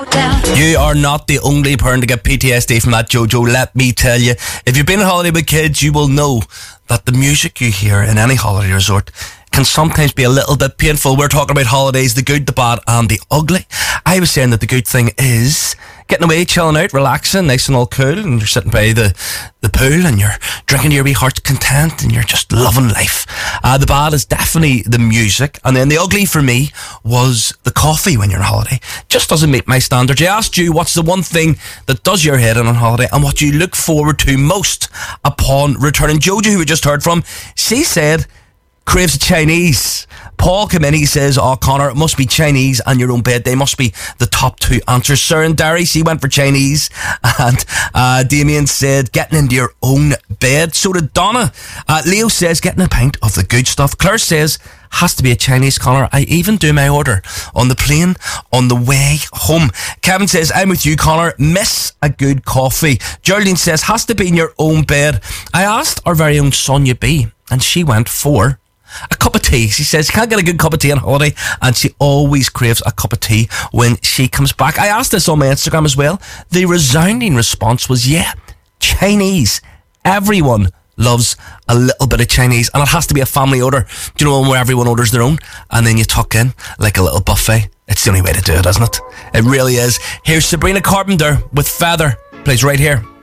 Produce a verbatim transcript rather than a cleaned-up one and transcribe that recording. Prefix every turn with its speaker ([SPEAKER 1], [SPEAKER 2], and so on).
[SPEAKER 1] You are not the only parent to get P T S D from that, Jojo, let me tell you. If you've been on holiday with kids, you will know that the music you hear in any holiday resort can sometimes be a little bit painful. We're talking about holidays, the good, the bad and the ugly. I was saying that the good thing is getting away, chilling out, relaxing, nice and all cool, and you're sitting by the, the pool and you're drinking to your wee heart's content and you're just loving life. Uh, the bad is definitely the music, and then the ugly for me was the coffee when you're on holiday. Just doesn't meet my standards. I asked you what's the one thing that does your head in on holiday and what you look forward to most upon returning. Jojo, who we just heard from, she said craves Chinese. Paul came in, he says, oh, Connor, it must be Chinese and your own bed. They must be the top two answers. Sir and Darius, he went for Chinese. And uh, Damien said, getting into your own bed. So did Donna. Uh, Leo says, getting a pint of the good stuff. Claire says, has to be a Chinese, Connor. I even do my order on the plane on the way home. Kevin says, I'm with you, Connor. Miss a good coffee. Geraldine says, has to be in your own bed. I asked our very own Sonia B, and she went for a cup of tea. She says she can't get a good cup of tea on holiday and she always craves a cup of tea when she comes back. I asked this on my Instagram as well. The resounding response was, yeah, Chinese. Everyone loves a little bit of Chinese, and it has to be a family order. Do you know, where everyone orders their own and then you tuck in like a little buffet? It's the only way to do it, isn't it? It really is. Here's Sabrina Carpenter with Feather. Plays right here.